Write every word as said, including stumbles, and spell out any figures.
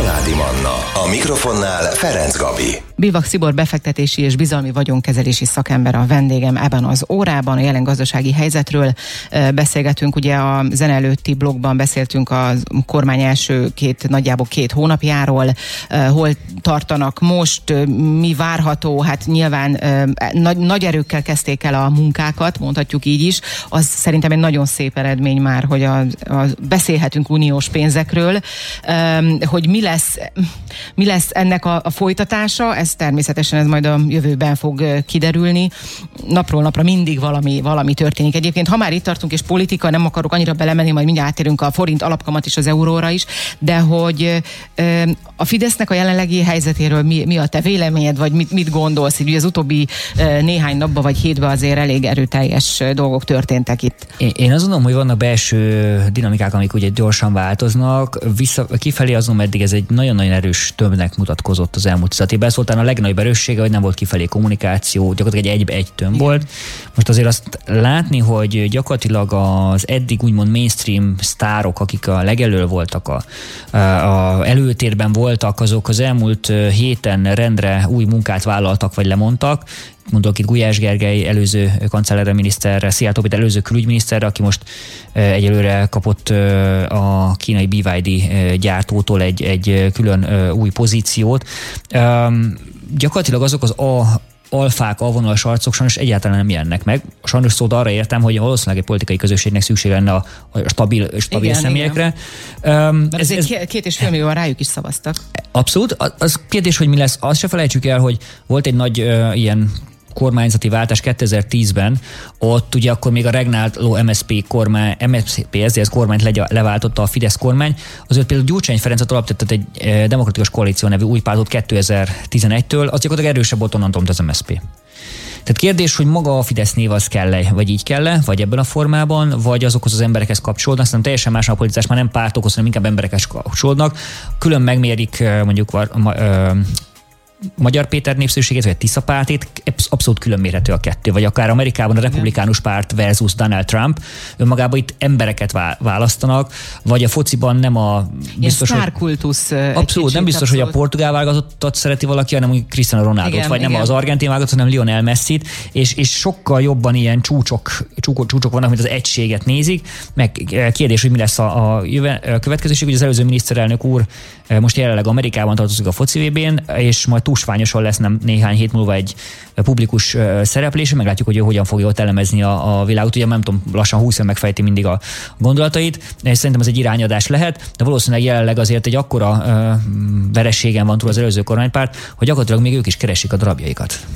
Családi Manna. A mikrofonnál Ferenc Gabi. Bivak Szibor befektetési és bizalmi vagyonkezelési szakember a vendégem ebben az órában. A jelen gazdasági helyzetről beszélgetünk. Ugye a zene előtti blogban beszéltünk a kormány első két, nagyjából két hónapjáról. Hol tartanak most, mi várható? Hát nyilván nagy, nagy erőkkel kezdték el a munkákat, mondhatjuk így is. Az szerintem egy nagyon szép eredmény már, hogy a, a, beszélhetünk uniós pénzekről. Hogy mi lesz, mi lesz ennek a, a folytatása, ez természetesen ez majd a jövőben fog kiderülni. Napról napra mindig valami, valami történik. Egyébként, ha már itt tartunk, és politika, nem akarok annyira belemenni, majd mindjárt átérünk a forint alapkamat és az euróra is, de hogy ö, a Fidesznek a jelenlegi helyzetéről mi, mi a te véleményed, vagy mit, mit gondolsz? Így az utóbbi ö, néhány napban vagy hétben azért elég erőteljes dolgok történtek itt. Én azt gondolom, hogy vannak belső dinamikák, amik ugye gyorsan változnak. Vissza, kifelé azon, eddig ez egy nagyon-nagyon erős tömbnek mutatkozott az elmúlt tíz évben. Ez volt a legnagyobb erőssége, hogy nem volt kifelé kommunikáció, gyakorlatilag egy egybe egy tömb volt. Most azért azt látni, hogy gyakorlatilag az eddig úgymond mainstream sztárok, akik a legelől voltak, a, a előtérben voltak, azok az elmúlt héten rendre új munkát vállaltak, vagy lemondtak. Mondok itt Gulyás Gergely előző kancellárminiszterre, Szijjártó Péter előző külügyminiszterre, aki most egyelőre kapott a kínai bé vé dé gyártótól egy, egy külön új pozíciót. Gyakorlatilag azok az a alfák, alvonalas arcok sajnos egyáltalán nem jelennek meg. Sajnos szót arra értem, hogy valószínűleg egy politikai közösségnek szükség lenne a, a stabil, stabil igen, személyekre. Igen. Um, Mert ez, ez két és fél millióan rájuk is szavaztak. Abszolút. Az kérdés, hogy mi lesz, azt se felejtsük el, hogy volt egy nagy uh, ilyen kormányzati váltás kétezer-tízben, ott ugye akkor még a regnáló em es zé pé kormány, em es zé pé es zé dé es kormányt legy, leváltotta a Fidesz kormány, azért például Gyurcsány Ferencet alapított egy eh, demokratikus koalíció nevű új pártot kétezer-tizenegytől, az gyakorlatilag erősebb volt onnantól, mint az em es zé pé. Tehát kérdés, hogy maga a Fidesz név az kell-e, vagy így kell-e, vagy ebben a formában, vagy azokhoz az emberekhez kapcsolódnak, szerintem teljesen más a politizás, már nem pártokhoz, hanem inkább emberekhez kapcsolódnak. Külön megmérik mondjuk a, a, a Magyar Péter népszerűségét, vagy a Tisza pártét, abszolút külön mérhető a kettő. Vagy akár Amerikában a republikánus párt versus Donald Trump, önmagában itt embereket választanak, vagy a fociban nem a biztos, hogy... sztárkultusz. Abszolút, nem biztos, abszolút. Hogy a portugál válogatottat szereti valaki, hanem úgy Cristiano Ronaldot, igen, vagy igen. Nem az argentin válogatott, hanem Lionel Messit, és, és sokkal jobban ilyen csúcsok, csúcsok, csúcsok vannak, mint az egységet nézik. Meg kérdés, hogy mi lesz a, a, jövő, a következőség, hogy az előző miniszterelnök úr most jelenleg Amerikában tartozik a foci vé bén, és majd túlsványosan lesz nem néhány hét múlva egy publikus szereplése, meglátjuk, hogy ő hogyan fogja ott elemezni a, a világot. Ugye nem tudom, lassan húsz év megfejti mindig a gondolatait, és szerintem ez egy irányadás lehet, de valószínűleg jelenleg azért egy akkora uh, vereségen van túl az előző kormánypárt, hogy gyakorlatilag még ők is keresik a darabjaikat.